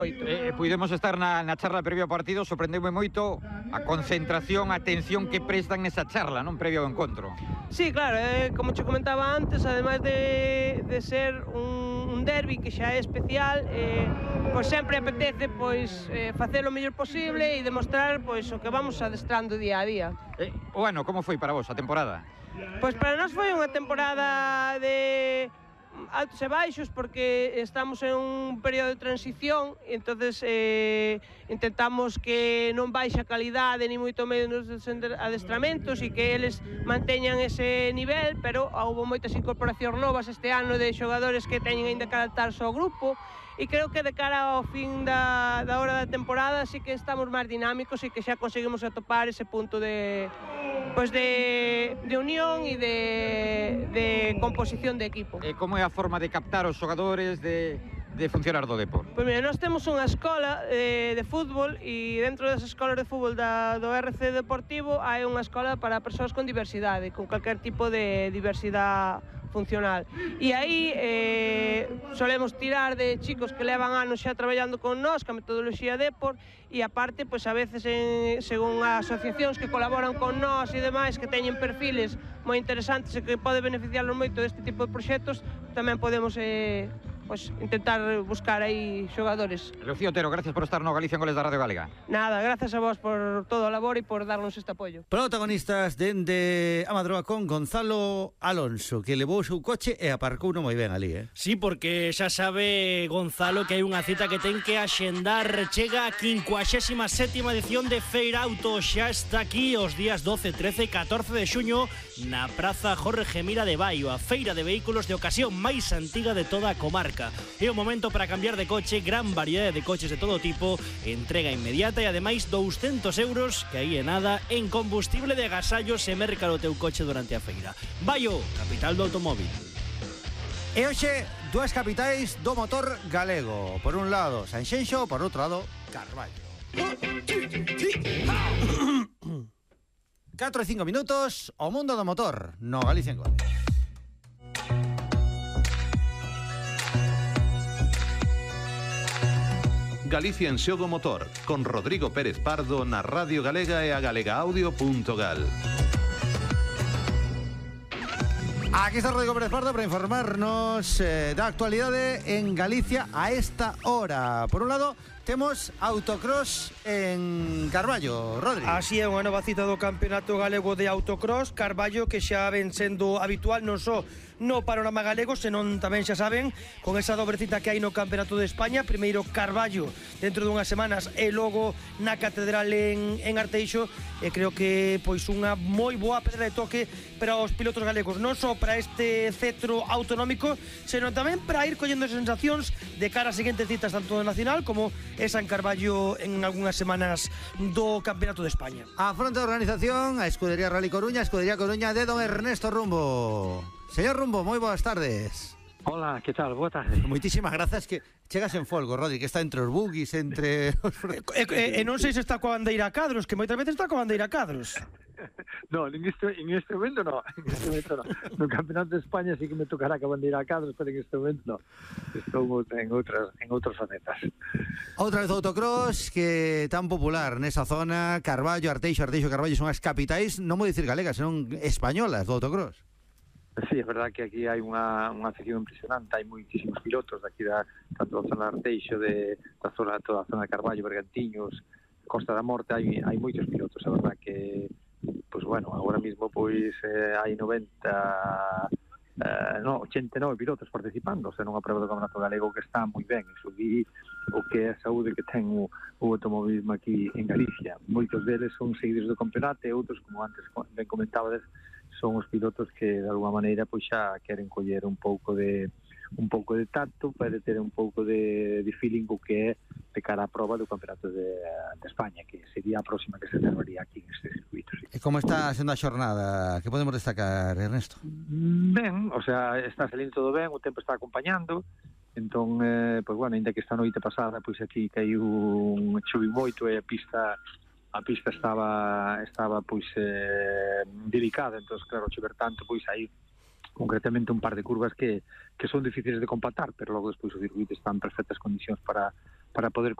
Puidemos estar na charla previa ao partido, sorprendeume moito a concentración, a atención que prestan nesa charla, non, previa ao encontro. Sí, claro, como che comentaba antes, ademais de ser un derbi que xa é especial, pois sempre apetece facer o mellor posible e demostrar pois o que vamos adestrando día a día. O ano, como foi para vos a temporada? Pois para nós foi unha temporada de altos e baixos porque estamos en un período de transición e entonces intentamos que non baixe a calidade ni moito menos dos adestramentos e que eles manteñan ese nivel, pero houve moitas incorporacións novas este ano de xogadores que teñen ainda que adaptarse ao grupo e creo que de cara ao fin da hora da temporada sí que estamos máis dinámicos e que xa conseguimos atopar ese punto de unión e de composición de equipo. Como é a forma de captar os xogadores, de funcionar do Depor? Pois mira, nós temos unha escola de fútbol e dentro das escolas de fútbol do RC Deportivo hai unha escola para persoas con diversidade, con calquer tipo de diversidade funcional. E aí solemos tirar de chicos que levan anos xa traballando con nós, ca metodoloxía Depor, e aparte, pois a veces según as asociacións que colaboran con nós e demais, que teñen perfiles moi interesantes e que pode beneficiarlos moito deste tipo de proxectos, tamén podemos intentar buscar aí xogadores. Rocío Otero, gracias por estar no Galicia en Goles da Radio Galega. Nada, gracias a vos por todo o labor e por darnos este apoio. Protagonistas dende a Madroa con Gonzalo Alonso, que levou o seu coche e aparcou non moi ben ali, Sí, porque xa sabe Gonzalo que hai unha cita que ten que axendar. Chega a 57ª edición de Feira Auto, xa está aquí os días 12, 13 e 14 de xuño na Praza Jorge Mira de Baio, a feira de vehículos de ocasión máis antiga de toda a comarca. É o momento para cambiar de coche, gran variedade de coches de todo tipo, entrega inmediata e ademais 200 euros, que aí é nada, en combustible de agasallo se merca o teu coche durante a feira. Baio, capital do automóvil. E hoxe, dúas capitais do motor galego. Por un lado, Sanxenxo, por outro lado, Carballo. 4 e 5 minutos, o mundo do motor, no Galicia en Goles. Galicia en Xogo Motor, con Rodrigo Pérez Pardo na Radio Galega e a galegaaudio.gal. Aquí está Rodrigo Pérez Pardo para informarnos da actualidade en Galicia a esta hora. Por un lado, temos autocross en Carballo, Rodri. Así é, unha nova cita do Campeonato Galego de Autocross. Carballo, que xa ven sendo habitual non só no panorama galego, senón tamén xa saben, con esa dobre cita que hai no Campeonato de España. Primeiro Carballo dentro dunhas semanas e logo na Catedral en Arteixo. E creo que pois unha moi boa pedra de toque para os pilotos galegos, non só para este cetro autonómico, senón tamén para ir collendo sensacións de cara a seguintes citas tanto do Nacional como esa en Carballo en algunhas semanas do Campeonato de España. A fronte da organización, a Escudería Rally Coruña, Escudería Coruña de don Ernesto Rumbo. Señor Rumbo, moi boas tardes. Hola, que tal? Boa tarde. Moitísimas grazas, que chegas en folgo, Rodri, que está entre os buggies, entre os... non sei se está coa bandeira a cadros, que moitas veces está coa bandeira a cadros. No, en este momento no. No Campeonato de España sí que me tocará coa bandeira a cadros, pero en este momento no. Estou en outras facetas. Outra vez o autocross que tan popular nesa zona, Carballo, Arteixo, Carballo son as capitais, non vou dicir galegas, senón españolas do autocross. Sí, é verdad que aquí hai unha afección impresionante, hai moitísimos pilotos daqui tanto da zona de Arteixo, toda a zona de Carballo, Bergantiños, Costa da Morte, hai moitos pilotos, é verdad que pois bueno, agora mesmo pois hai 89 pilotos participando, senón a prova do Campeonato Galego que está moi ben, iso di o que é a saúde que ten o automobilismo aquí en Galicia. Moitos deles son seguidores do campeonato e outros, como antes ben comentabades, son os pilotos que de alguma maneira pois xa queren coller un pouco de tacto para ter un pouco de feeling o que é de cara á prova do Campeonato de España, que sería a próxima que se celebraría aquí en este circuito. Sí. E como está sendo a xornada? Que podemos destacar, Ernesto? Ben, o sea, está salindo todo ben, o tempo está acompañando, entón, pois bueno, ainda que esta noite pasada pois aquí caiu un chuvi moito e a pista estaba pois delicada, entón claro, chover tanto, pois aí concretamente un par de curvas que son difíciles de compactar, pero logo despois o circuito está en perfectas condicións para para poder